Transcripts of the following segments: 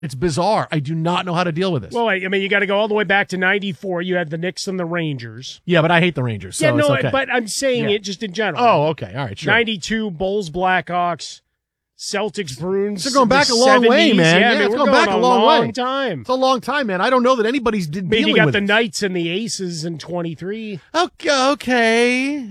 It's bizarre. I do not know how to deal with this. Well, I mean, you got to go all the way back to 94. You had the Knicks and the Rangers. Yeah, but I hate the Rangers, so it's okay. But I'm saying it just in general. Oh, okay. All right, sure. 92, Bulls, Blackhawks, Celtics, Bruins. It's going back a long 70s. way, man. Yeah, I mean, it's we're going back a long time. It's a long time, man. I don't know that anybody's dealing with it. You got the Knights and the Aces in 23. Okay.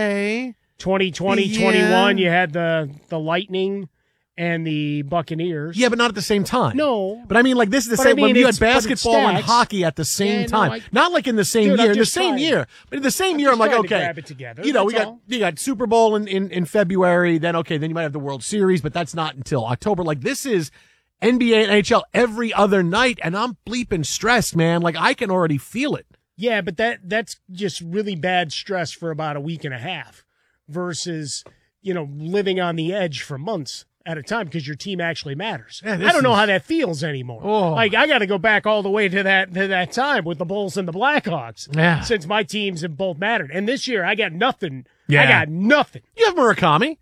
2020, 21, you had the Lightning and the Buccaneers. Yeah, but not at the same time. No. But I mean, like, this is the same when you had basketball and hockey at the same time. Not like in the same year. In the same year. But in the same year, I'm like, okay. Grab it together. You know, you got Super Bowl in February. Then you might have the World Series, but that's not until October. Like, this is NBA and NHL every other night, and I'm bleeping stressed, man. Like, I can already feel it. Yeah, but that's just really bad stress for about a week and a half versus, living on the edge for months at a time because your team actually matters. Yeah, I don't know how that feels anymore. Oh. Like, I got to go back all the way to that time with the Bulls and the Blackhawks. Yeah. Since my teams have both mattered. And this year, I got nothing. Yeah. I got nothing. You have Murakami.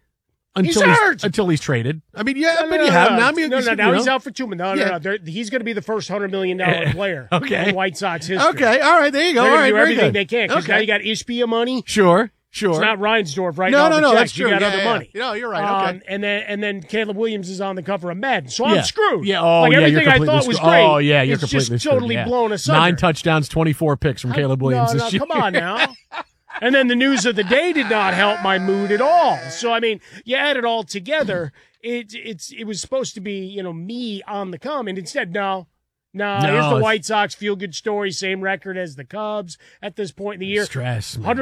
Until he's traded. I mean, yeah, but you have him. I mean, now he's out for 2 months. No. He's going to be the first $100 million player in White Sox history. Okay, all right, there you go. They're all right, do very everything good. they can because now you got Ishbia money. Sure. It's not Reinsdorf right now. No, that's true. You got other money. No, you're right. Okay. And then Caleb Williams is on the cover of Madden, so I'm screwed. Yeah. Everything I thought was great. Oh, yeah, you're it's completely just totally screwed. blown asunder. 9 touchdowns, 24 picks from Caleb Williams this year. Come on now. And then the news of the day did not help my mood at all. So I mean, you add it all together. It was supposed to be me on the come, and instead here's the White Sox feel-good story, same record as the Cubs at this point in the year. Stress, man.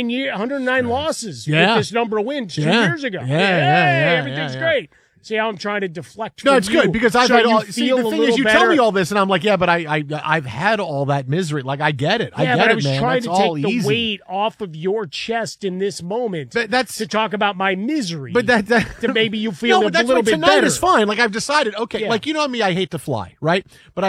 109 losses with this number of wins 2 years ago. Everything's great. See how I'm trying to deflect? No, it's good because I've had all. See, the thing is, you tell me all this, and I'm like, yeah, but I've had all that misery. Like, I get it. I get it, man. I was trying That's to take the weight off of your chest in this moment. That's to talk about my misery. But to maybe you feel a little bit better. Tonight is fine. Like, I've decided. Okay, like me, I hate to fly, right? But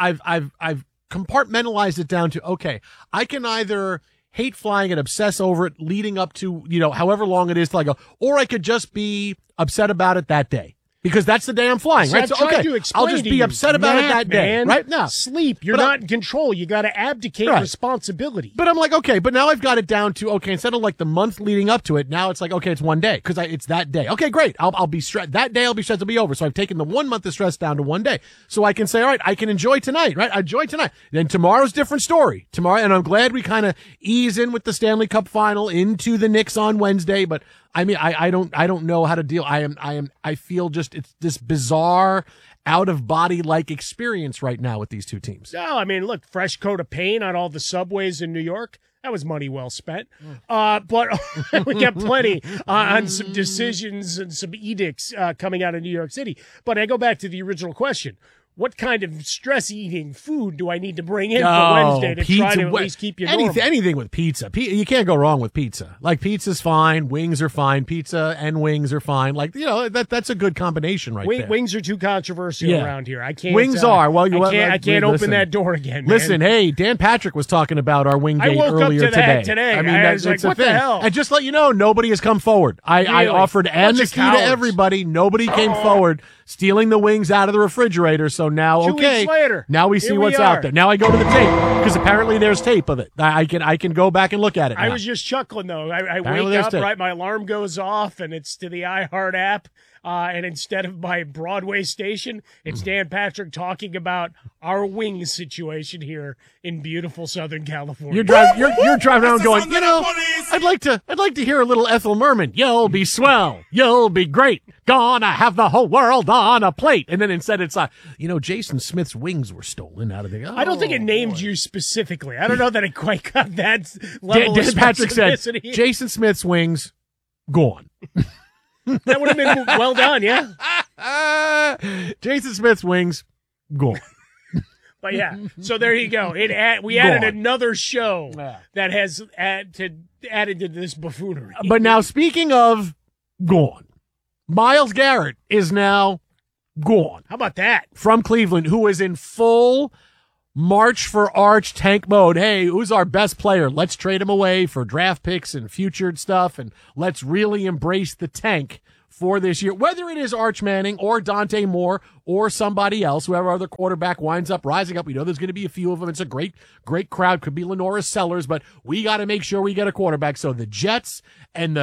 I've compartmentalized it down to I can either hate flying and obsess over it leading up to, however long it is till I go, or I could just be upset about it that day. Because that's the day I'm flying, right? So, I'll just be upset about it that day, right? Now, sleep. You're not in control. You got to abdicate responsibility. But I'm like, but now I've got it down to, instead of like the month leading up to it, now it's like, it's one day because it's that day. Okay, great. I'll be stressed. That day I'll be stressed. It'll be over. So I've taken the 1 month of stress down to one day. So I can say, all right, I can enjoy tonight, right? I enjoy tonight. Then tomorrow's different story. Tomorrow, and I'm glad we kind of ease in with the Stanley Cup final into the Knicks on Wednesday, but I mean, I don't know how to deal. I feel just it's this bizarre out of body like experience right now with these two teams. No, I mean, look, fresh coat of paint on all the subways in New York. That was money well spent. But we got plenty on some decisions and some edicts coming out of New York City. But I go back to the original question. What kind of stress-eating food do I need to bring in for Wednesday to try to at least keep you normal? Anything with pizza. You can't go wrong with pizza. Like, pizza's fine. Wings are fine. Pizza and wings are fine. Like, that's a good combination right there. Wings are too controversial around here. I can't. Wings are. Well, I can't open that door again, man. Listen, hey, Dan Patrick was talking about our wing gate earlier today. I mean, I was like, what the hell? And just let you know, nobody has come forward. I offered and the key to everybody. Nobody came forward, stealing the wings out of the refrigerator. So now, 2 weeks later, now we see what's out there. Now I go to the tape because apparently there's tape of it. I can go back and look at it now. I was just chuckling though. I wake up, right? My alarm goes off, and it's to the iHeart app. And instead of my Broadway station, it's Dan Patrick talking about our wings situation here in beautiful Southern California. You're driving around going, I'd like to hear a little Ethel Merman. You'll be swell. You'll be great. Gonna have the whole world on a plate. And then instead it's Jason Smith's wings were stolen out of the. I don't think it named you specifically. I don't know that it quite got that level of Dan Patrick said, Jason Smith's wings gone. That would have been well done, yeah. Jason Smith's wings gone. But yeah, so there you go. We added another show that has added to this buffoonery. But now, speaking of gone, Myles Garrett is now gone. How about that? From Cleveland, who is in full March for Arch tank mode. Hey, who's our best player? Let's trade him away for draft picks and future stuff, and let's really embrace the tank for this year, whether it is Arch Manning or Dante Moore or somebody else, whoever other quarterback winds up rising up. We know there's going to be a few of them. It's a great crowd. Could be Lenora Sellers, but we got to make sure we get a quarterback. So the Jets and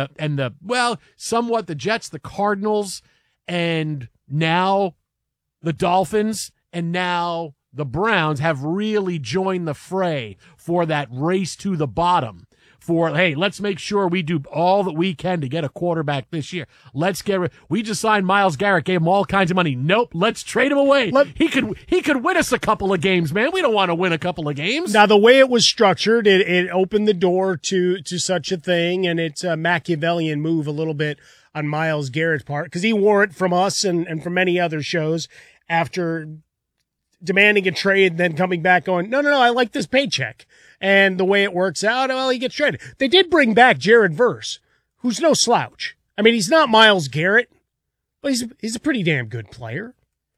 somewhat the Jets, the Cardinals, and now the Dolphins, and now the Browns have really joined the fray for that race to the bottom. Hey, let's make sure we do all that we can to get a quarterback this year. We just signed Myles Garrett, gave him all kinds of money. Nope, let's trade him away. He could win us a couple of games, man. We don't want to win a couple of games. Now, the way it was structured, it opened the door to such a thing, and it's a Machiavellian move a little bit on Myles Garrett's part, because he wore it from us and from many other shows after demanding a trade, then coming back going, no, I like this paycheck. And the way it works out, well, he gets traded. They did bring back Jared Verse, who's no slouch. I mean, he's not Myles Garrett, but he's a pretty damn good player.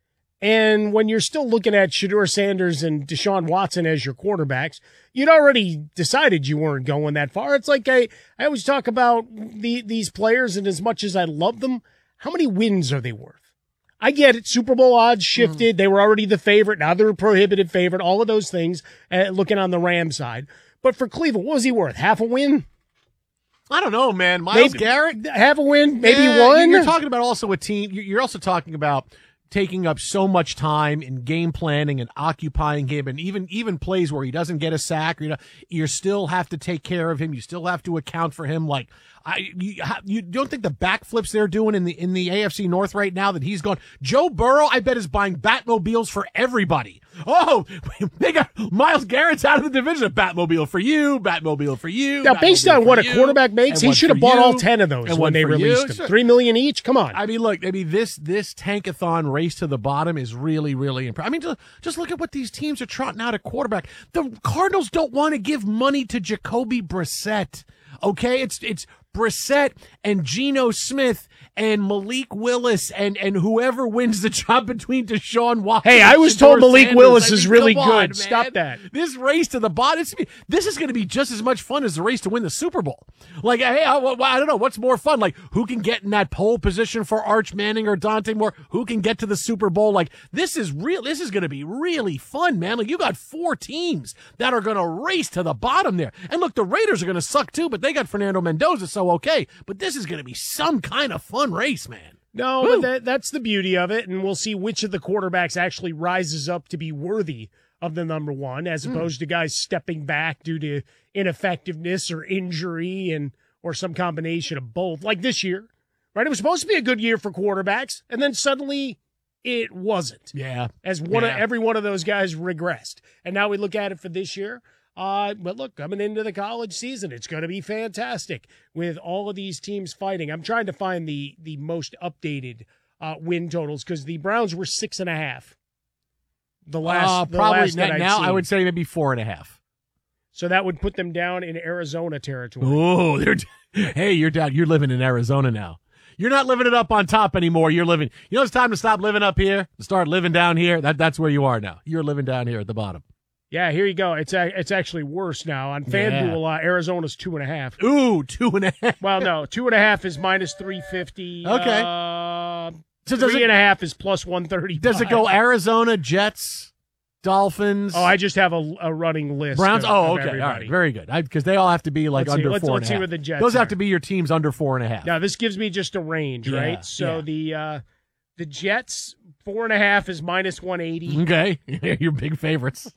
And when you're still looking at Shedeur Sanders and Deshaun Watson as your quarterbacks, you'd already decided you weren't going that far. It's like I always talk about these players, and as much as I love them, how many wins are they worth? I get it. Super Bowl odds shifted. They were already the favorite. Now they're a prohibitive favorite. All of those things, looking on the Rams side. But for Cleveland, what was he worth? Half a win? I don't know, man. Myles Garrett? Half a win? Maybe one? You're talking about also a team. You're also talking about taking up so much time in game planning and occupying him, and even plays where he doesn't get a sack, you still have to take care of him. You still have to account for him. Like, you don't think the backflips they're doing in the AFC North right now that he's gone. Joe Burrow, I bet, is buying Batmobiles for everybody. Oh, they got Myles Garrett's out of the division. A Batmobile for you, Batmobile for you. Now, based on what a quarterback makes, he should have bought all 10 of those when they released them. $3 million each. Come on. I mean, look. I mean, this tankathon race to the bottom is really, really impressive. I mean, just look at what these teams are trotting out at quarterback. The Cardinals don't want to give money to Jacoby Brissett. Okay, it's Brissett and Geno Smith and Malik Willis and whoever wins the job between Deshaun Watson. Hey, I was told Malik Willis is really good. Stop that. This race to the bottom, this is going to be just as much fun as the race to win the Super Bowl. Like, hey, I don't know, what's more fun? Like, who can get in that pole position for Arch Manning or Dante Moore? Who can get to the Super Bowl? Like, this is going to be really fun, man. Like, you got 4 teams that are going to race to the bottom there. And look, the Raiders are going to suck too, but they got Fernando Mendoza, so okay. But this is going to be some kind of fun race, man. No, but that's the beauty of it, and we'll see which of the quarterbacks actually rises up to be worthy of the number one, as opposed to guys stepping back due to ineffectiveness or injury or some combination of both. Like this year, right? It was supposed to be a good year for quarterbacks, and then suddenly it wasn't. Yeah. Every one of those guys regressed. And now we look at it for this year. But look, coming into the college season, it's going to be fantastic with all of these teams fighting. I'm trying to find the most updated win totals because the Browns were 6.5. The last that now seen. I would say maybe 4.5. So that would put them down in Arizona territory. Oh, you're down. You're living in Arizona now. You're not living it up on top anymore. You're living. You know, it's time to stop living up here and start living down here. That's where you are now. You're living down here at the bottom. Yeah, here you go. It's actually worse now. On FanDuel, Arizona's 2.5. Ooh, 2.5. Well, no, 2.5 is minus 350. Okay. So 3.5 is plus 130. Does it go Arizona, Jets, Dolphins? Oh, I just have a running list. Browns. Of okay. everybody. All right. Very good. Because they all have to be like under 4.5. Let's see where the Jets Those are. have to be your teams under 4.5. Now, this gives me just a range, right? So the Jets, 4.5 is minus 180. Okay. Your big favorites.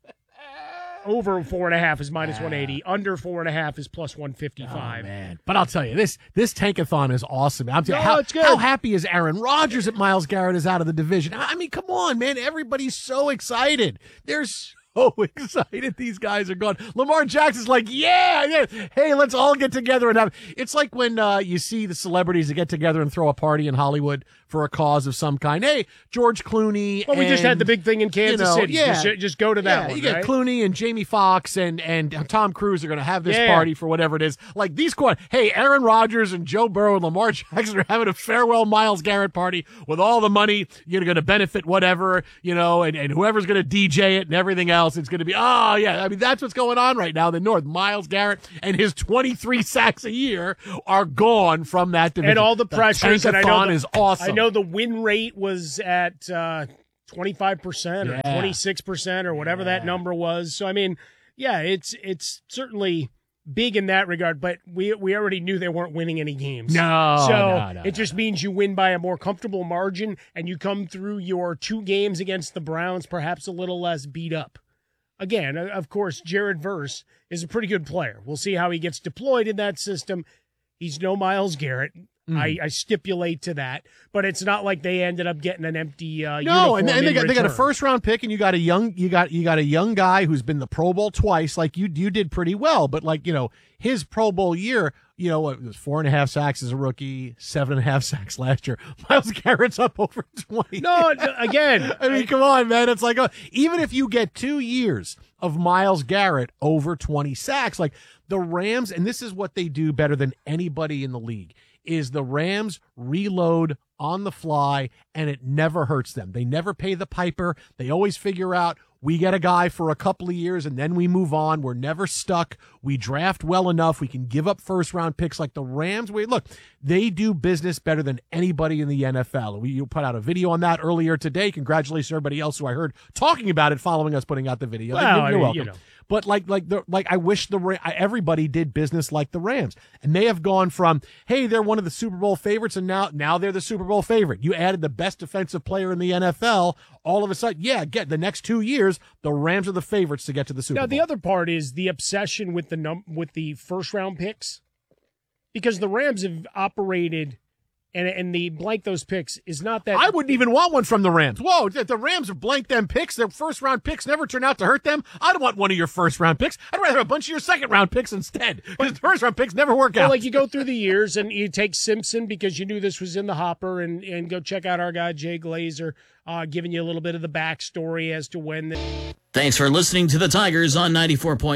Over 4.5 is minus 180. Under 4.5 is plus 155. Oh, man. But I'll tell you, this tankathon is awesome. It's good. How happy is Aaron Rodgers that Myles Garrett is out of the division? I mean, come on, man. Everybody's so excited. They're so excited these guys are gone. Lamar Jackson's like, yeah. Hey, let's all get together and have. It's like when you see the celebrities that get together and throw a party in Hollywood for a cause of some kind. Hey, George Clooney. Well, we just had the big thing in Kansas City. Yeah, just go to that one. You get right? Clooney and Jamie Foxx and Tom Cruise are going to have this party for whatever it is. Like these hey, Aaron Rodgers and Joe Burrow and Lamar Jackson are having a farewell Myles Garrett party with all the money. You're going to benefit whatever, and whoever's going to DJ it and everything else. It's going to be, that's what's going on right now in the North. Myles Garrett and his 23 sacks a year are gone from that division. And all the pressures. And I know is awesome. I know the win rate was at 25% or 26% or whatever that number was. So, I mean, it's certainly big in that regard, but we already knew they weren't winning any games. It just means you win by a more comfortable margin and you come through your 2 games against the Browns perhaps a little less beat up. Again, of course, Jared Verse is a pretty good player. We'll see how he gets deployed in that system. He's no Myles Garrett. I stipulate to that, but it's not like they ended up getting an empty uniform. And they got a first round pick, and you got a young guy who's been the Pro Bowl twice. Like you did pretty well, but his Pro Bowl year, it was 4.5 sacks as a rookie, 7.5 sacks last year. Myles Garrett's up over 20. No, again, I mean, come on, man. It's like even if you get 2 years of Myles Garrett over 20 sacks, like the Rams, and this is what they do better than anybody in the league, is the Rams reload on the fly, and it never hurts them. They never pay the piper. They always figure out, we get a guy for a couple of years, and then we move on. We're never stuck. We draft well enough. We can give up first-round picks like the Rams. Look, they do business better than anybody in the NFL. You put out a video on that earlier today. Congratulations to everybody else who I heard talking about it following us putting out the video. Well, You're welcome. But I wish everybody did business like the Rams, and they have gone from, hey, they're one of the Super Bowl favorites, and now they're the Super Bowl favorite. You added the best defensive player in the NFL. All of a sudden, get the next 2 years, the Rams are the favorites to get to the Super Bowl. Now the other part is the obsession with the first round picks, because the Rams have operated. And the blank those picks is not that. I wouldn't even want one from the Rams. Whoa, the Rams have blanked them picks. Their first-round picks never turn out to hurt them. I don't want one of your first-round picks. I'd rather have a bunch of your second-round picks instead, because the first-round picks never work out. Like you go through the years, and you take Simpson because you knew this was in the hopper, and go check out our guy, Jay Glazer, giving you a little bit of the backstory as to when. Thanks for listening to the Tigers on 94.9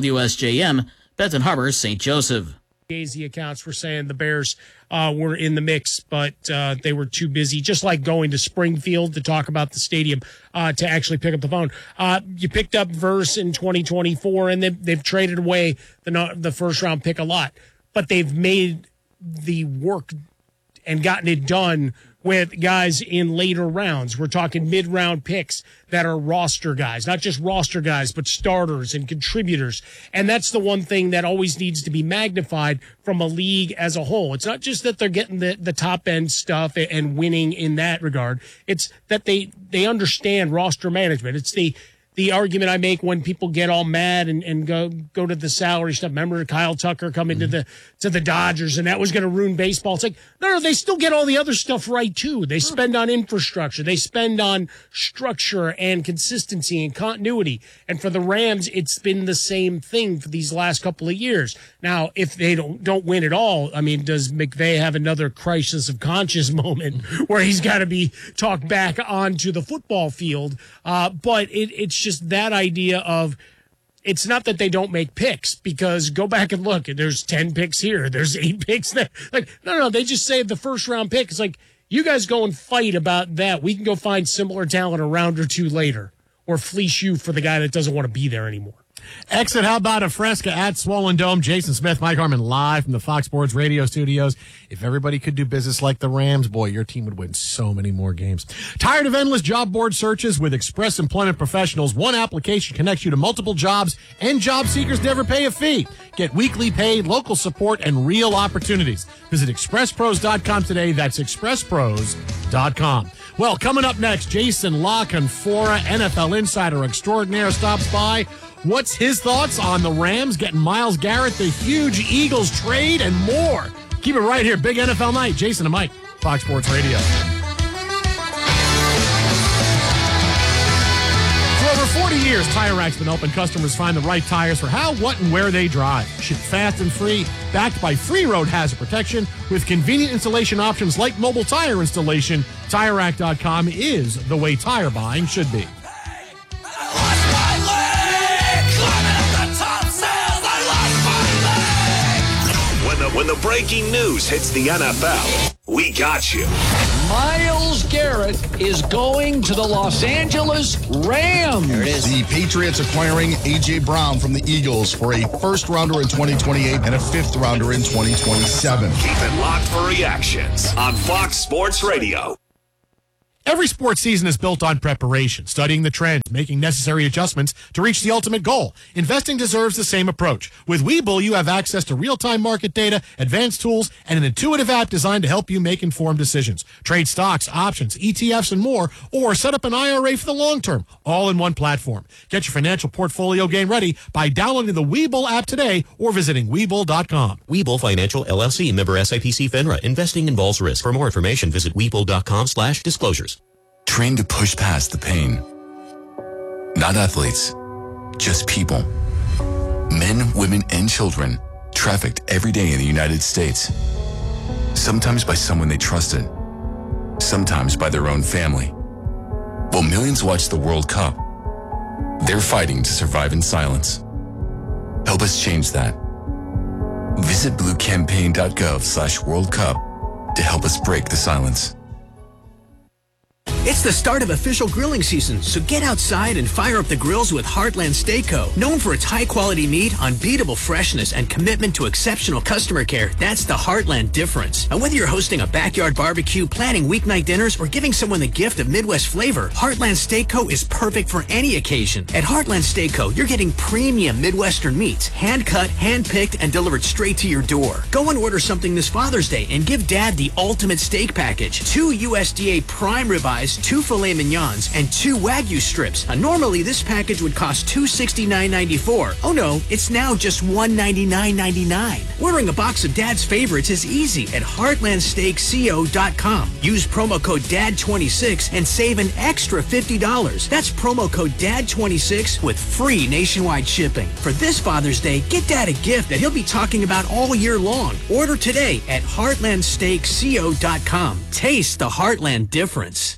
WSJM, Benton Harbor, St. Joseph. Gazy accounts for saying the Bears were in the mix, but they were too busy, just like going to Springfield to talk about the stadium, to actually pick up the phone. You picked up Verse in 2024, and they've traded away the first-round pick a lot, but they've made the work and gotten it done with guys in later rounds. We're talking mid-round picks that are roster guys, not just roster guys, but starters and contributors. And that's the one thing that always needs to be magnified from a league as a whole. It's not just that they're getting the top-end stuff and winning in that regard. It's that they understand roster management. It's the argument I make when people get all mad and go to the salary stuff. Remember Kyle Tucker coming to the Dodgers, and that was going to ruin baseball. It's like, no, they still get all the other stuff right too. They spend on infrastructure. They spend on structure and consistency and continuity. And for the Rams, it's been the same thing for these last couple of years. Now, if they don't win at all, I mean, does McVay have another crisis of conscience moment where he's got to be talked back onto the football field? But it's just that idea of, it's not that they don't make picks, because go back and look, there's 10 picks here, there's 8 picks there. Like, no, they just say the first round pick. It's like, you guys go and fight about that. We can go find similar talent a round or two later, or fleece you for the guy that doesn't want to be there anymore. Exit, how about a Fresca at Swollen Dome? Jason Smith, Mike Harmon, live from the Fox Sports Radio studios. If everybody could do business like the Rams, boy, your team would win so many more games. Tired of endless job board searches? With Express Employment Professionals, one application connects you to multiple jobs, and job seekers never pay a fee. Get weekly pay, local support, and real opportunities. Visit expresspros.com today. That's expresspros.com. Well, coming up next, Jason La Canfora, NFL insider extraordinaire, stops by. What's his thoughts on the Rams getting Myles Garrett, the huge Eagles trade, and more? Keep it right here. Big NFL night. Jason and Mike, Fox Sports Radio. For over 40 years, Tire Rack's been helping customers find the right tires for how, what, and where they drive. Ship fast and free, backed by free road hazard protection with convenient installation options like mobile tire installation. TireRack.com is the way tire buying should be. When the breaking news hits the NFL, we got you. Myles Garrett is going to the Los Angeles Rams. There it is. The Patriots acquiring A.J. Brown from the Eagles for a first-rounder in 2028 and a fifth-rounder in 2027. Keep it locked for reactions on Fox Sports Radio. Every sports season is built on preparation, studying the trends, making necessary adjustments to reach the ultimate goal. Investing deserves the same approach. With Webull, you have access to real-time market data, advanced tools, and an intuitive app designed to help you make informed decisions. Trade stocks, options, ETFs, and more, or set up an IRA for the long term, all in one platform. Get your financial portfolio game ready by downloading the Webull app today or visiting Webull.com. Webull Financial, LLC, member SIPC FINRA. Investing involves risk. For more information, visit Webull.com/disclosures. Trained to push past the pain. Not athletes, just people. Men, women, and children trafficked every day in the United States. Sometimes by someone they trusted, sometimes by their own family. While millions watch the World Cup, they're fighting to survive in silence. Help us change that. Visit bluecampaign.gov/World Cup to help us break the silence. It's the start of official grilling season, so get outside and fire up the grills with Heartland Steak Co. Known for its high-quality meat, unbeatable freshness, and commitment to exceptional customer care, that's the Heartland difference. And whether you're hosting a backyard barbecue, planning weeknight dinners, or giving someone the gift of Midwest flavor, Heartland Steak Co. is perfect for any occasion. At Heartland Steak Co., you're getting premium Midwestern meats, hand-cut, hand-picked, and delivered straight to your door. Go and order something this Father's Day and give Dad the ultimate steak package. 2 USDA prime ribeyes, 2 filet mignons, and 2 Wagyu strips. Normally, this package would cost $269.94. Oh no, it's now just $199.99. Ordering a box of Dad's favorites is easy at heartlandsteakco.com. Use promo code DAD26 and save an extra $50. That's promo code DAD26 with free nationwide shipping. For this Father's Day, get Dad a gift that he'll be talking about all year long. Order today at heartlandsteakco.com. Taste the Heartland difference.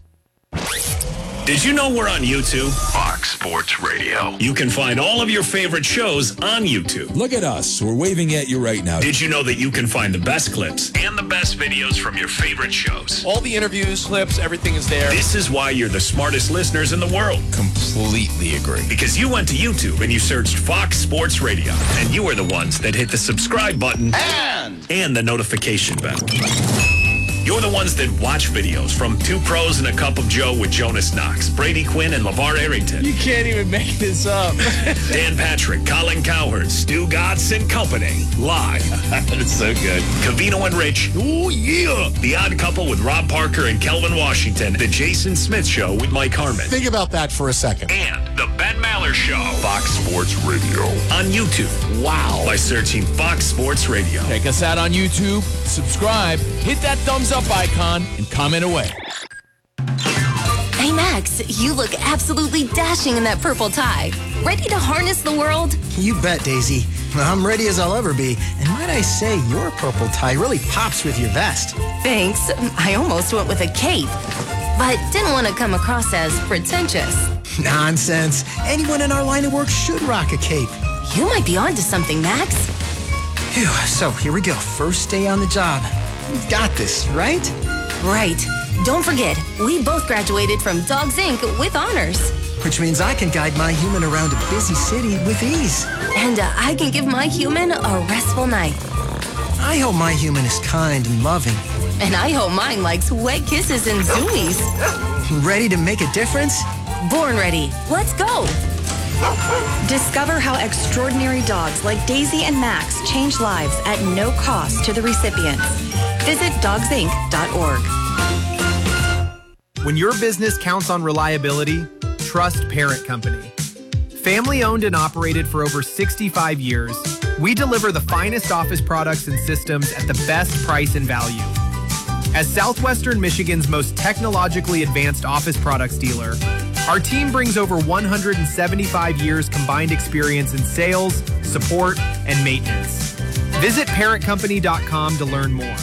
Did you know we're on YouTube? Fox Sports Radio. You can find all of your favorite shows on YouTube. Look at us. We're waving at you right now. Did you know that you can find the best clips and the best videos from your favorite shows? All the interviews, clips, everything is there. This is why you're the smartest listeners in the world. Completely agree. Because you went to YouTube and you searched Fox Sports Radio, and you were the ones that hit the subscribe button and the notification bell. You're the ones that watch videos from Two Pros and a Cup of Joe with Jonas Knox, Brady Quinn, and LeVar Arrington. You can't even make this up. Dan Patrick, Colin Cowherd, Stu Gatz and Company. Live. It's so good. Cavino and Rich. Oh, yeah. The Odd Couple with Rob Parker and Kelvin Washington. The Jason Smith Show with Mike Harmon. Think about that for a second. And The Ben Maller Show. Fox Sports Radio. On YouTube. Wow. By searching Fox Sports Radio. Check us out on YouTube. Subscribe. Hit that thumbs up icon and comment away. Hey, Max, you look absolutely dashing in that purple tie. Ready to harness the world? You bet, Daisy. I'm ready as I'll ever be. And might I say, your purple tie really pops with your vest. Thanks. I almost went with a cape, but didn't want to come across as pretentious. Nonsense. Anyone in our line of work should rock a cape. You might be onto something, Max. Phew, so here we go. First day on the job. You've got this, right? Right. Don't forget, we both graduated from Dogs Inc. with honors. Which means I can guide my human around a busy city with ease. And I can give my human a restful night. I hope my human is kind and loving. And I hope mine likes wet kisses and zoomies. Ready to make a difference? Born ready. Let's go. Discover how extraordinary dogs like Daisy and Max change lives at no cost to the recipients. Visit dogsinc.org. When your business counts on reliability, trust Parent Company. Family owned and operated for over 65 years, we deliver the finest office products and systems at the best price and value. As Southwestern Michigan's most technologically advanced office products dealer, Our team brings over 175 years combined experience in sales, support, and maintenance. Visit parentcompany.com to learn more.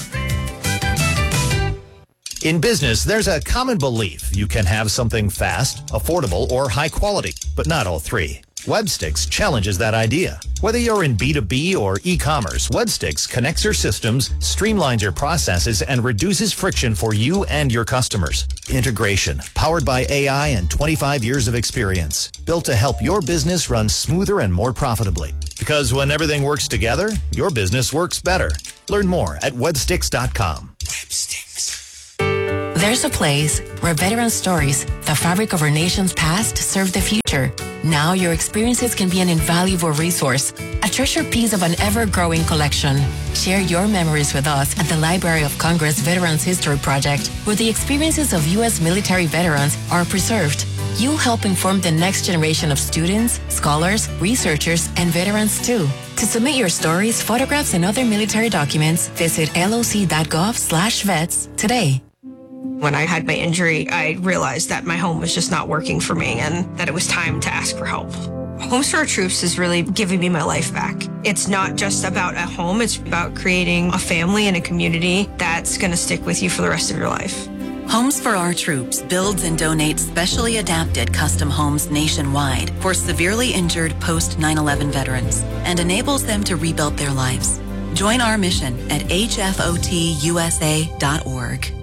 In business, there's a common belief you can have something fast, affordable, or high quality, but not all three. Webstix challenges that idea. Whether you're in B2B or e-commerce, Webstix connects your systems, streamlines your processes, and reduces friction for you and your customers. Integration, powered by AI and 25 years of experience, built to help your business run smoother and more profitably. Because when everything works together, your business works better. Learn more at webstix.com. There's a place where veteran stories, the fabric of our nation's past, serve the future. Now your experiences can be an invaluable resource, a treasured piece of an ever-growing collection. Share your memories with us at the Library of Congress Veterans History Project, where the experiences of U.S. military veterans are preserved. You'll help inform the next generation of students, scholars, researchers, and veterans too. To submit your stories, photographs, and other military documents, visit loc.gov/vets today. When I had my injury, I realized that my home was just not working for me and that it was time to ask for help. Homes for Our Troops is really giving me my life back. It's not just about a home, it's about creating a family and a community that's going to stick with you for the rest of your life. Homes for Our Troops builds and donates specially adapted custom homes nationwide for severely injured post-9/11 veterans and enables them to rebuild their lives. Join our mission at hfotusa.org.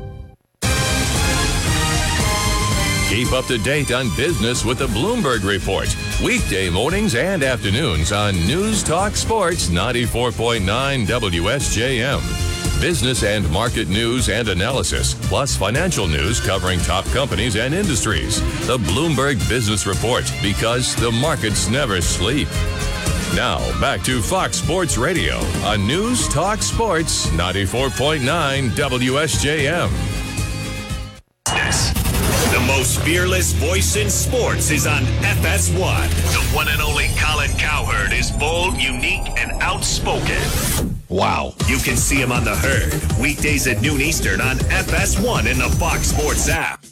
Keep up to date on business with the Bloomberg Report. Weekday mornings and afternoons on News Talk Sports 94.9 WSJM. Business and market news and analysis, plus financial news covering top companies and industries. The Bloomberg Business Report, because the markets never sleep. Now, back to Fox Sports Radio on News Talk Sports 94.9 WSJM. The most fearless voice in sports is on FS1. The one and only Colin Cowherd is bold, unique, and outspoken. Wow. You can see him on The Herd, weekdays at noon Eastern on FS1 in the Fox Sports app.